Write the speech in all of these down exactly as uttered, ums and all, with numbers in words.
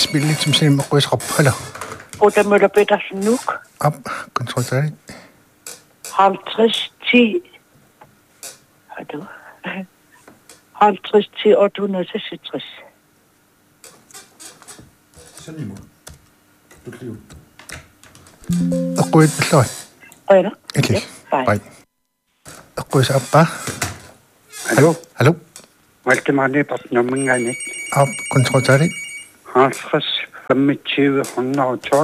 spil lidt som sådan en røsrop. Hallo. Og der møder Petersen Nuk. Op, kontrol til halvtreds ti. Hallo. halvtreds ti otte hundrede seksogtres. Sådan imod. Du kliver. Og gå et besløj. Rønner. Okay. Ja, bye. Og gå så op bare. Hallo. Hallo. Malte Marne på nummeren. Op, kontrol til det. halvtreds femogtyve hundrede og tolv.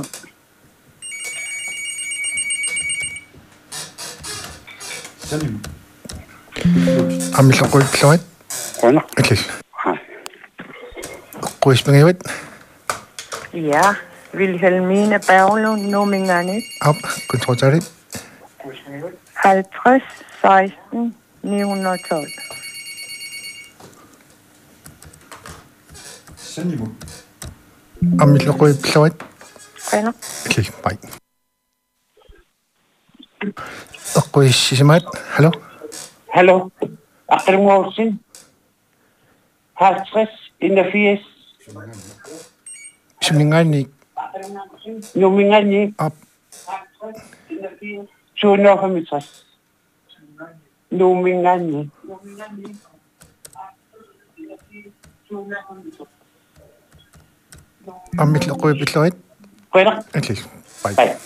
Sådan imod. Om vi så gå et besløj. Rønner. Okay. Hej. Og gå i springe ud. Ja, Wilhelmine Berglund, nummeren. Op, kontrol til det. halvtreds seksten ni hundrede og tolv. Sådan imod. Om vi så gå et besløj. Rønner. Okay, bye. Og gå i sisemat. Hallo. Hallo, Astrid Morsen. halvtreds enogfirs. Som den gang ikke. Nummeren Op. to hundrede og femogtres. Nummeren Om vi så gå et besløj. Rønner. Okay, bye. Hej.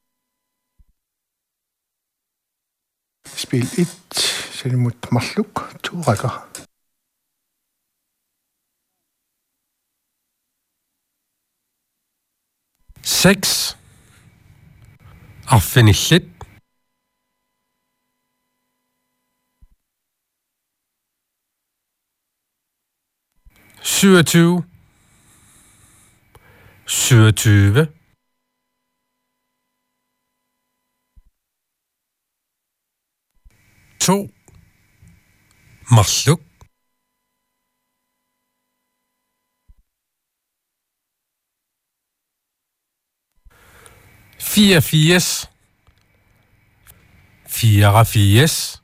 Spil et. Så det mod Masluk. To rækker. seks. Affinithet. syvogtyve. syvogtyve. to. Masluk. fireogfirs. fireogfirs.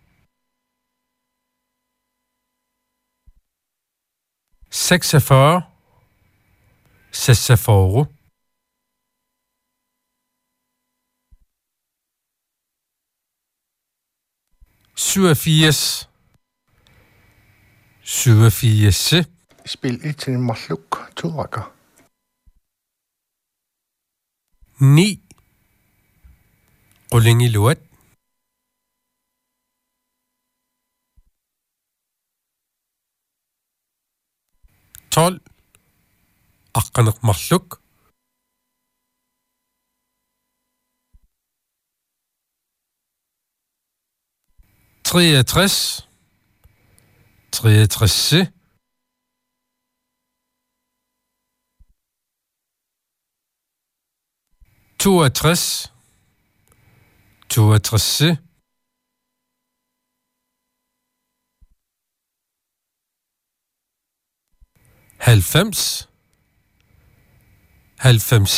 seksogfyrre. seksogfyrre. syvogfirs. syvogfirs. Spil et til Masluk. To rækker. ni. Rulling i lort. tolv. Akkanak Masluk. treogtres. treogtres. toogtres. toogtres. halvfems. halvfems.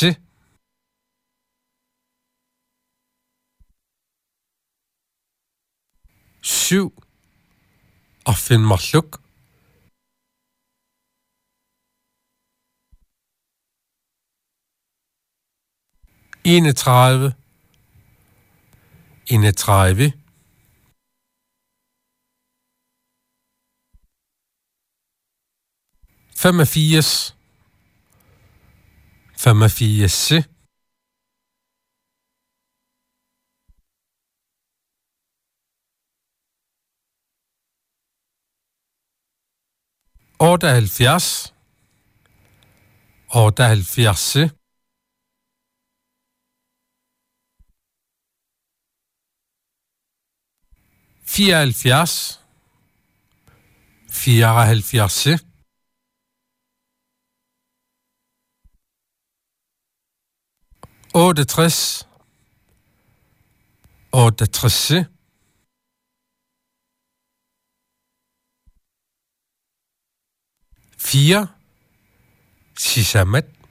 syv. Og find Masluk. enogtredive. enogtredive. femogfirs. femogfirs. otteoghalvfjerds. otteoghalvfjerds. fireoghalvfjerds. fireoghalvfjerds. otteogtres. otteogtres. fire. Sisamat.